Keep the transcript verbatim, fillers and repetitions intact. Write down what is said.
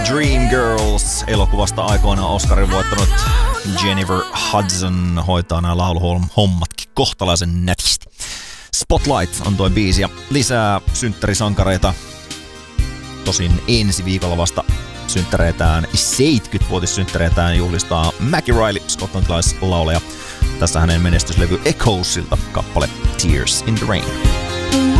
Dreamgirls elokuvasta aikoinaan Oscarin voittanut Jennifer Hudson hoitaa nämä lauluhommatkin kohtalaisen nätisti. Spotlight on toi biisi ja lisää synttärisankareita. Tosin ensi viikolla vasta synttäreitään, seitsemänkymmenvuotissynttäreitään juhlistaa Mackie Riley, skotlantilaislaulaja. Tässä hänen menestyslevy Echoesilta kappale Tears in the Rain.